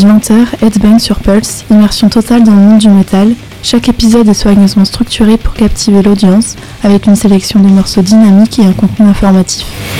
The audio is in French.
Jeudi 20h, Headbang sur Pulse, immersion totale dans le monde du métal. Chaque épisode est soigneusement structuré pour captiver l'audience, avec une sélection de morceaux dynamiques et un contenu informatif.